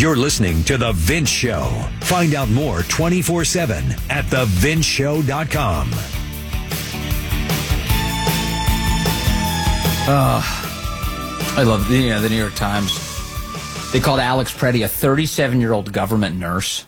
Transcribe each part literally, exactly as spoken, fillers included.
You're listening to The Vince Show. Find out more twenty-four seven at the vince show dot com. Uh, I love the, you know, the New York Times. They called Alex Preddy a thirty-seven-year-old government nurse.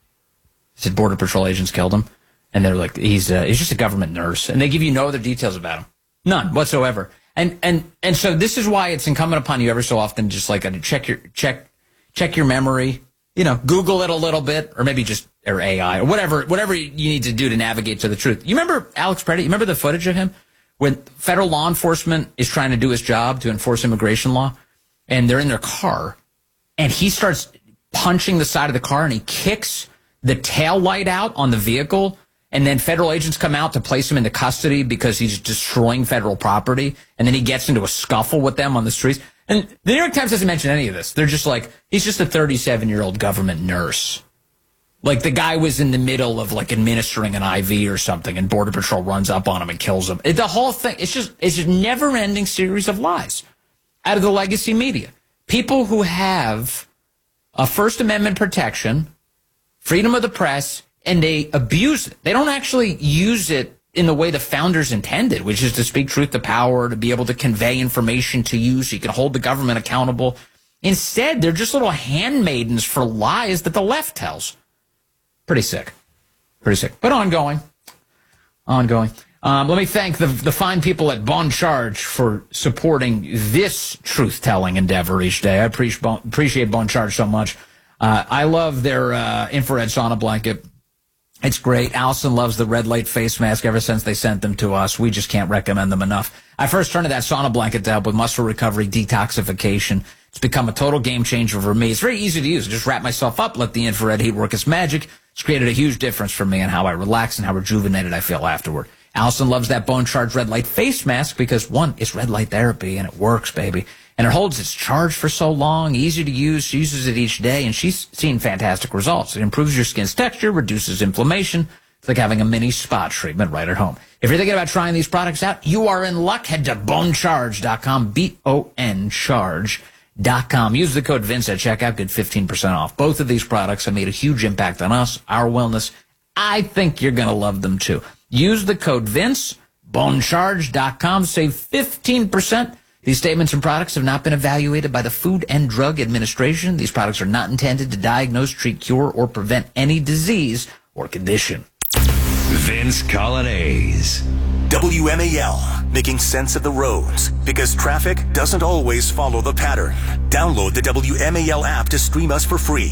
Said Border Patrol agents killed him. And they're like, he's uh, he's just a government nurse. And they give you no other details about him. None whatsoever. And and and so this is why it's incumbent upon you every so often just like uh, check your check check your memory, you know, Google it a little bit, or maybe just or A I or whatever whatever you need to do to navigate to the truth. You remember Alex Preddy? You remember the footage of him when federal law enforcement is trying to do his job to enforce immigration law, and they're in their car, and he starts punching the side of the car, and he kicks the tail light out on the vehicle. And then federal agents come out to place him into custody because he's destroying federal property. And then he gets into a scuffle with them on the streets. And the New York Times doesn't mention any of this. They're just like, he's just a thirty-seven-year-old government nurse. Like the guy was in the middle of like administering an I V or something, and Border Patrol runs up on him and kills him. It, the whole thing, it's just, it's a never-ending series of lies out of the legacy media. People who have a First Amendment protection, freedom of the press, and they abuse it. They don't actually use it in the way the founders intended, which is to speak truth to power, to be able to convey information to you so you can hold the government accountable. Instead, they're just little handmaidens for lies that the left tells. Pretty sick. Pretty sick. But ongoing. Ongoing. Um, let me thank the, the fine people at Bon Charge for supporting this truth-telling endeavor each day. I appreciate Bon, appreciate Bon Charge so much. Uh, I love their uh, infrared sauna blanket. It's great. Allison loves the red light face mask ever since they sent them to us. We just can't recommend them enough. I first turned to that sauna blanket to help with muscle recovery, detoxification. It's become a total game changer for me. It's very easy to use. Just wrap myself up, let the infrared heat work its magic. It's created a huge difference for me in how I relax and how rejuvenated I feel afterward. Allison loves that Bone Charge red light face mask because, one, it's red light therapy and it works, baby. And it holds its charge for so long, easy to use. She uses it each day, and she's seen fantastic results. It improves your skin's texture, reduces inflammation. It's like having a mini spa treatment right at home. If you're thinking about trying these products out, you are in luck. Head to bone charge dot com, B O N charge dot com. Use the code Vince at checkout, get fifteen percent off. Both of these products have made a huge impact on us, our wellness. I think you're going to love them, too. Use the code Vince, bone charge dot com, save fifteen percent. These statements and products have not been evaluated by the Food and Drug Administration. These products are not intended to diagnose, treat, cure, or prevent any disease or condition. Vince Coglianese. W M A L, making sense of the roads, because traffic doesn't always follow the pattern. Download the W M A L app to stream us for free.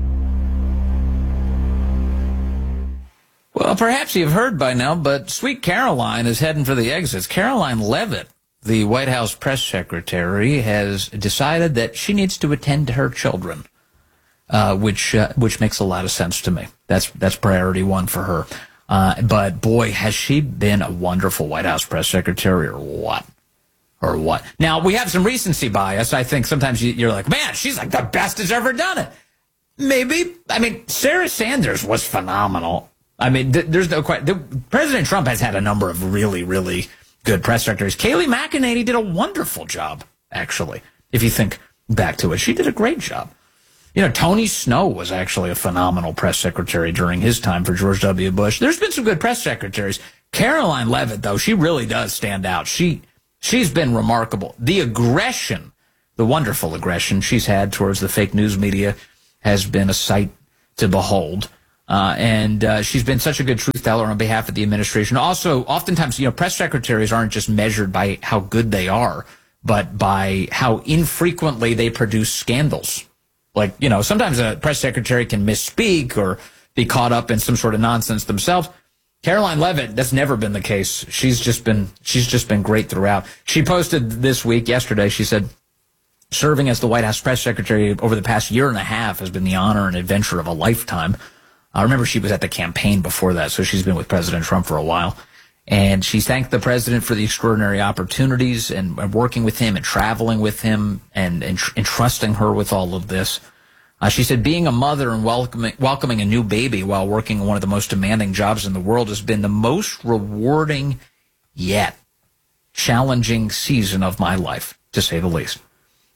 Well, perhaps you've heard by now, but Sweet Caroline is heading for the exits. Caroline Leavitt, the White House press secretary, has decided that she needs to attend to her children, uh, which uh, which makes a lot of sense to me. That's that's priority one for her. Uh, but boy, has she been a wonderful White House press secretary, or what? Or what? Now, we have some recency bias. I think sometimes you, you're like, man, she's like the best that's ever done it. Maybe. I mean, Sarah Sanders was phenomenal. I mean, th- there's no question. President Trump has had a number of really, really good press secretaries. Kayleigh McEnany did a wonderful job, actually, if you think back to it. She did a great job. You know, Tony Snow was actually a phenomenal press secretary during his time for George W. Bush. There's been some good press secretaries. Caroline Leavitt, though, she really does stand out. She, she's been remarkable. The aggression, the wonderful aggression she's had towards the fake news media has been a sight to behold. Uh, and uh, she's been such a good truth teller on behalf of the administration. Also, oftentimes, you know, press secretaries aren't just measured by how good they are, but by how infrequently they produce scandals. Like, you know, sometimes a press secretary can misspeak or be caught up in some sort of nonsense themselves. Caroline Leavitt, that's never been the case. She's just been, she's just been great throughout. She posted this week, yesterday, she said, serving as the White House press secretary over the past year and a half has been the honor and adventure of a lifetime. I remember she was at the campaign before that, so she's been with President Trump for a while. And she's thanked the president for the extraordinary opportunities and, and working with him and traveling with him and, and tr- entrusting her with all of this. Uh, she said being a mother and welcoming, welcoming a new baby while working one of the most demanding jobs in the world has been the most rewarding yet challenging season of my life, to say the least.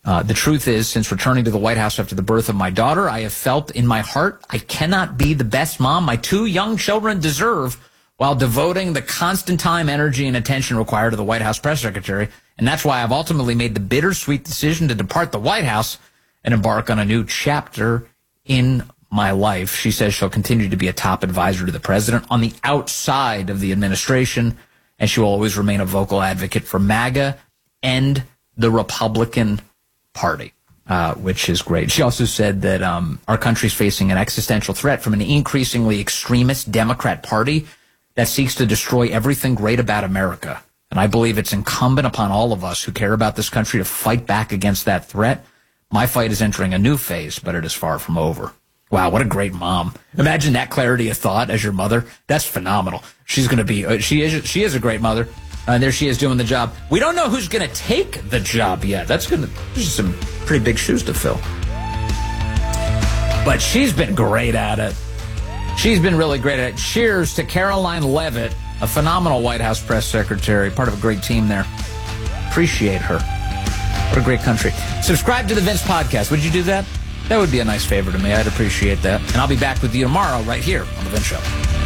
Uh, the truth is, since returning to the White House after the birth of my daughter, I have felt in my heart I cannot be the best mom my two young children deserve while devoting the constant time, energy, and attention required to the White House press secretary. And that's why I've ultimately made the bittersweet decision to depart the White House and embark on a new chapter in my life. She says she'll continue to be a top advisor to the president on the outside of the administration, and she will always remain a vocal advocate for MAGA and the Republican Party, uh, which is great. She also said that um, our country's facing an existential threat from an increasingly extremist Democrat Party that seeks to destroy everything great about America. And I believe it's incumbent upon all of us who care about this country to fight back against that threat. My fight is entering a new phase, but it is far from over. Wow, what a great mom. Imagine that clarity of thought as your mother. That's phenomenal. She's going to be, uh, she is she is a great mother. Uh, and there she is doing the job. We don't know who's going to take the job yet. That's going to, there's some pretty big shoes to fill. But she's been great at it. She's been really great at it. Cheers to Caroline Leavitt, a phenomenal White House press secretary, part of a great team there. Appreciate her. What a great country. Subscribe to the Vince Podcast. Would you do that? That would be a nice favor to me. I'd appreciate that. And I'll be back with you tomorrow right here on The Vince Show.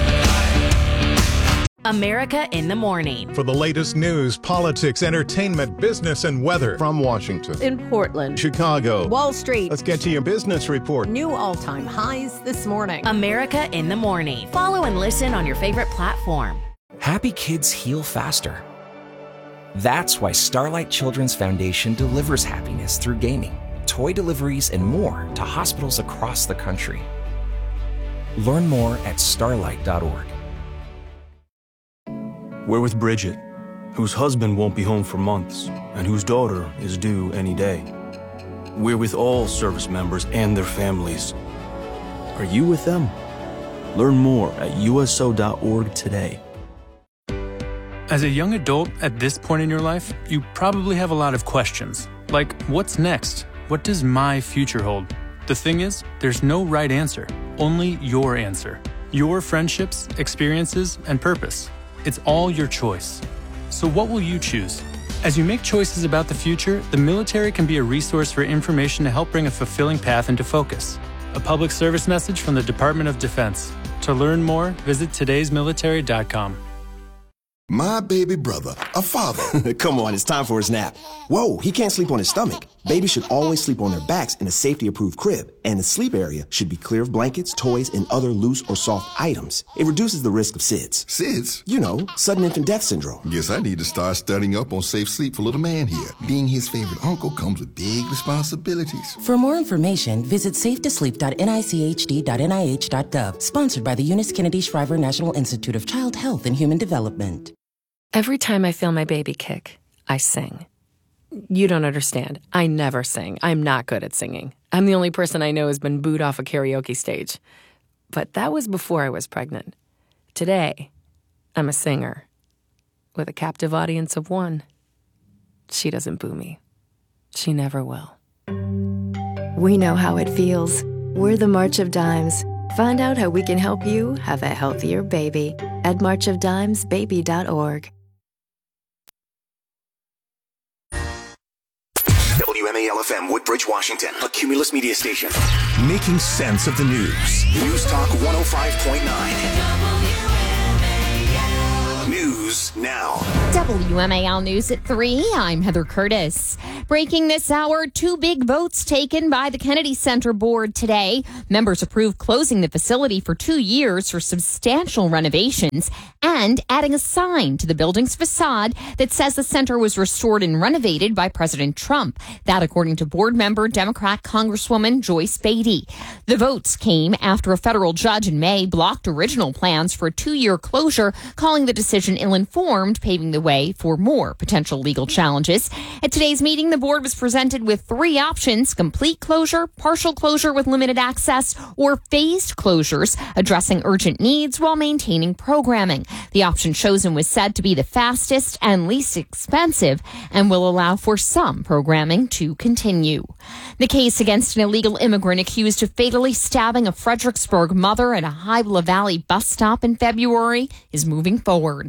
America in the Morning. For the latest news, politics, entertainment, business, and weather. From Washington, in Portland, Chicago, Wall Street. Let's get to your business report. New all-time highs this morning. America in the Morning. Follow and listen on your favorite platform. Happy kids heal faster. That's why Starlight Children's Foundation delivers happiness through gaming, toy deliveries, and more to hospitals across the country. Learn more at starlight dot org. We're with Bridget, whose husband won't be home for months and whose daughter is due any day. We're with all service members and their families. Are you with them? Learn more at U S O dot org today. As a young adult at this point in your life, you probably have a lot of questions. Like, what's next? What does my future hold? The thing is, there's no right answer, only your answer. Your friendships, experiences, and purpose. It's all your choice. So what will you choose? As you make choices about the future, the military can be a resource for information to help bring a fulfilling path into focus. A public service message from the Department of Defense. To learn more, visit todays military dot com. My baby brother, a father. Come on, it's time for his nap. Whoa, he can't sleep on his stomach. Babies should always sleep on their backs in a safety-approved crib, and the sleep area should be clear of blankets, toys, and other loose or soft items. It reduces the risk of S I D S. S I D S? You know, sudden infant death syndrome. Guess I need to start studying up on safe sleep for little man here. Being his favorite uncle comes with big responsibilities. For more information, visit safe to sleep dot N I C H D dot N I H dot gov. Sponsored by the Eunice Kennedy Shriver National Institute of Child Health and Human Development. Every time I feel my baby kick, I sing. You don't understand. I never sing. I'm not good at singing. I'm the only person I know who's been booed off a karaoke stage. But that was before I was pregnant. Today, I'm a singer with a captive audience of one. She doesn't boo me. She never will. We know how it feels. We're the March of Dimes. Find out how we can help you have a healthier baby at march of dimes baby dot org. W M A L F M, Woodbridge, Washington, a Cumulus media station. Making sense of the news. News Talk one oh five point nine. News now. W M A L News at three. I'm Heather Curtis. Breaking this hour, two big votes taken by the Kennedy Center Board today. Members approved closing the facility for two years for substantial renovations and adding a sign to the building's facade that says the center was restored and renovated by President Trump. That, according to board member Democrat Congresswoman Joyce Beatty. The votes came after a federal judge in May blocked original plans for a two-year closure, calling the decision ill-informed, paving the way for more potential legal challenges. At today's meeting, the board was presented with three options: complete closure, partial closure with limited access, or phased closures, addressing urgent needs while maintaining programming. The option chosen was said to be the fastest and least expensive and will allow for some programming to continue. The case against an illegal immigrant accused of fatally stabbing a Fredericksburg mother at a Hybla Valley bus stop in February is moving forward.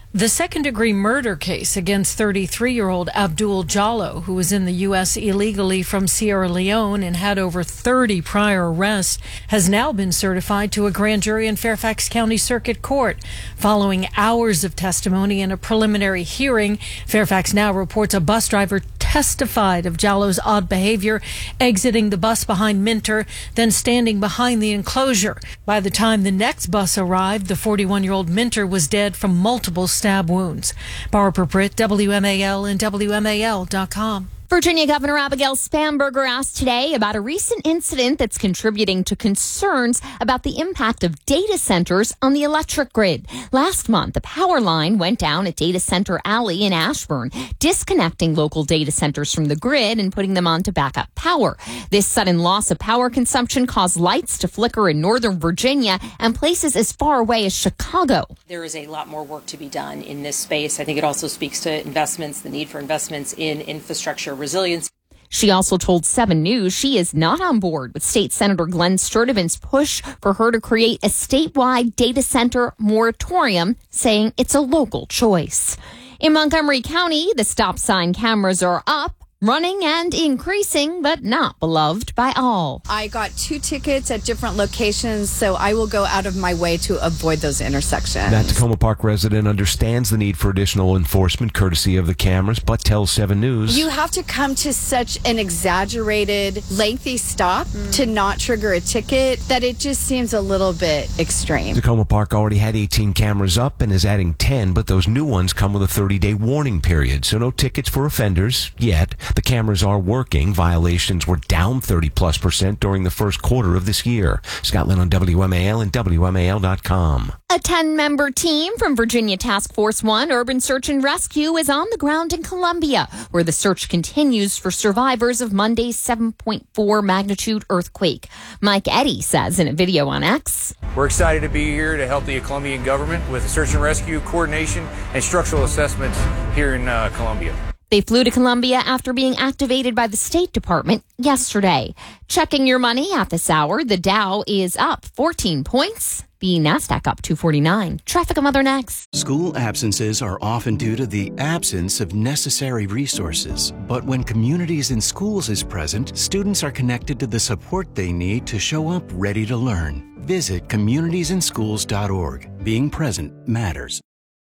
The second-degree murder case against thirty-three-year-old Abdul Jallo, who was in the U S illegally from Sierra Leone and had over thirty prior arrests, has now been certified to a grand jury in Fairfax County Circuit Court. Following hours of testimony and a preliminary hearing, Fairfax Now reports a bus driver testified of Jallo's odd behavior, exiting the bus behind Minter, then standing behind the enclosure. By the time the next bus arrived, the forty-one-year-old Minter was dead from multiple stab wounds. Barbara Britt, W M A L and W M A L dot com. Virginia Governor Abigail Spanberger asked today about a recent incident that's contributing to concerns about the impact of data centers on the electric grid. Last month, a power line went down at Data Center Alley in Ashburn, disconnecting local data centers from the grid and putting them on to backup power. This sudden loss of power consumption caused lights to flicker in Northern Virginia and places as far away as Chicago. There is a lot more work to be done in this space. I think it also speaks to investments, the need for investments in infrastructure resilience. She also told seven News she is not on board with State Senator Glenn Sturtevant's push for her to create a statewide data center moratorium, saying it's a local choice. In Montgomery County, the stop sign cameras are up, running and increasing, but not beloved by all. I got two tickets at different locations, so I will go out of my way to avoid those intersections. That Tacoma Park resident understands the need for additional enforcement courtesy of the cameras, but tells seven News. You have to come to such an exaggerated, lengthy stop mm. to not trigger a ticket that it just seems a little bit extreme. Tacoma Park already had eighteen cameras up and is adding ten, but those new ones come with a thirty-day warning period, so no tickets for offenders yet. The cameras are working. Violations were down thirty plus percent during the first quarter of this year. Scott Lynn on W M A L and W M A L dot com. A ten-member team from Virginia Task Force One Urban Search and Rescue is on the ground in Columbia, where the search continues for survivors of Monday's seven point four magnitude earthquake. Mike Eddy says in a video on X, "We're excited to be here to help the Colombian government with search and rescue coordination and structural assessments here in uh, Columbia." They flew to Columbia after being activated by the State Department yesterday. Checking your money at this hour, the Dow is up fourteen points. The NASDAQ up two forty-nine. Traffic and weather next. School absences are often due to the absence of necessary resources. But when Communities in Schools is present, students are connected to the support they need to show up ready to learn. Visit communities in schools dot org. Being present matters.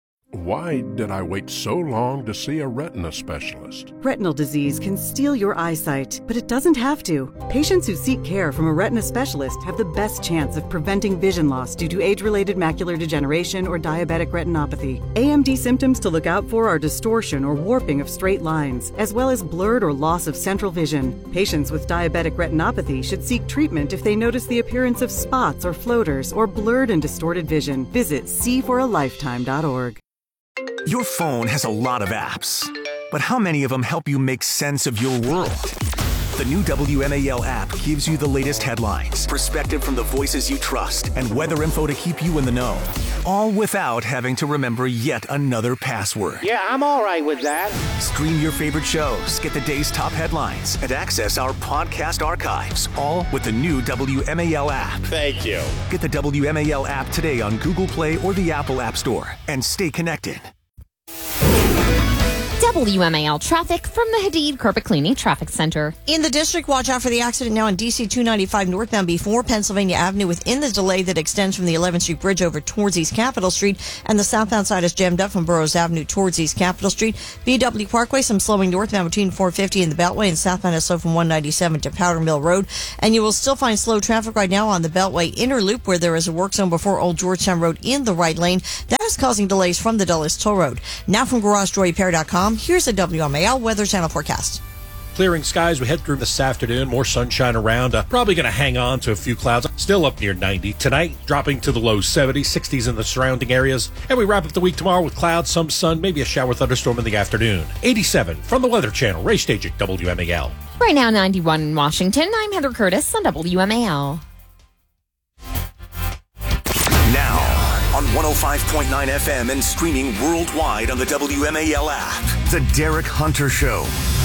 Why did I wait so long to see a retina specialist? Retinal disease can steal your eyesight, but it doesn't have to. Patients who seek care from a retina specialist have the best chance of preventing vision loss due to age-related macular degeneration or diabetic retinopathy. A M D symptoms to look out for are distortion or warping of straight lines, as well as blurred or loss of central vision. Patients with diabetic retinopathy should seek treatment if they notice the appearance of spots or floaters or blurred and distorted vision. Visit see for a lifetime dot org. Your phone has a lot of apps, but how many of them help you make sense of your world? The new W M A L app gives you the latest headlines, perspective from the voices you trust, and weather info to keep you in the know. All without having to remember yet another password. Yeah, I'm all right with that. Stream your favorite shows, get the day's top headlines, and access our podcast archives, all with the new W M A L app. Thank you. Get the W M A L app today on Google Play or the Apple App Store, and stay connected. W M A L traffic from the Hadid Carpet Cleaning Traffic Center. In the district, watch out for the accident now on D C two ninety-five northbound before Pennsylvania Avenue within the delay that extends from the eleventh Street Bridge over towards East Capitol Street, and the southbound side is jammed up from Burroughs Avenue towards East Capitol Street. B W Parkway, some slowing northbound between four fifty and the Beltway, and southbound is slow from one ninety-seven to Powder Mill Road. And you will still find slow traffic right now on the Beltway inner loop where there is a work zone before Old Georgetown Road in the right lane. That is causing delays from the Dulles Toll Road. Now from Garage Door Repair dot com, here's a W M A L Weather Channel forecast. Clearing skies, we head through this afternoon. More sunshine around. Uh, probably going to hang on to a few clouds. Still up near ninety. Tonight, dropping to the low seventies, sixties in the surrounding areas. And we wrap up the week tomorrow with clouds, some sun, maybe a shower thunderstorm in the afternoon. eighty-seven from the Weather Channel, Ray Stage at W M A L. Right now, ninety-one in Washington. I'm Heather Curtis on W M A L. Now, on one oh five point nine F M and streaming worldwide on the W M A L app, The Derek Hunter Show.